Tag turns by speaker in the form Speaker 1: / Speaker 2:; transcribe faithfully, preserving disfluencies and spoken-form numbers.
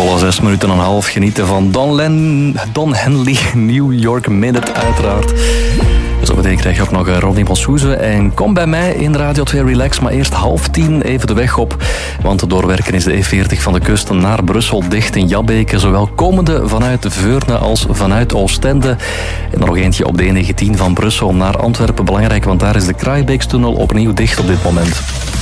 Speaker 1: Volle zes minuten en een half genieten van Don, Len, Don Henley, New York Minute uiteraard. Zo meteen krijg je ook nog Ronnie Boshoeze. En kom bij mij in Radio twee Relax, maar eerst half tien even de weg op. Want te doorwerken is de E veertig van de kust naar Brussel dicht in Jabbeke. Zowel komende vanuit Veurne als vanuit Oostende. En nog eentje op de E negentien van Brussel naar Antwerpen. Belangrijk, want daar is de Kraaibeekstunnel opnieuw dicht op dit moment.